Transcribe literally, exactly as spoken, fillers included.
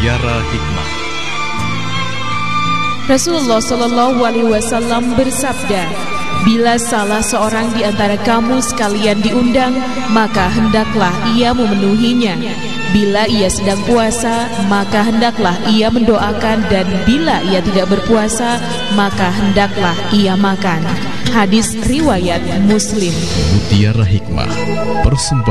Mutiara Hikmah. Rasulullah Shallallahu Alaihi Wasallam bersabda, bila salah seorang di antara kamu sekalian diundang, maka hendaklah ia memenuhinya. Bila ia sedang puasa, maka hendaklah ia mendoakan, dan bila ia tidak berpuasa, maka hendaklah ia makan. Hadis riwayat Muslim. Mutiara Hikmah, persembahan